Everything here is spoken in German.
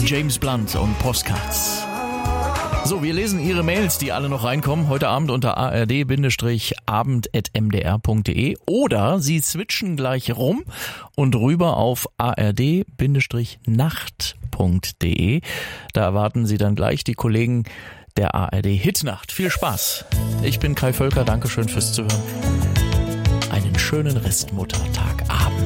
James Blunt und Postcards. So, wir lesen Ihre Mails, die alle noch reinkommen, heute Abend unter ard-abend@mdr.de oder Sie switchen gleich rum und rüber auf ard-nacht.de. Da erwarten Sie dann gleich die Kollegen der ARD Hitnacht. Viel Spaß. Ich bin Kai Völker, Dankeschön fürs Zuhören. Einen schönen Restmuttertagabend.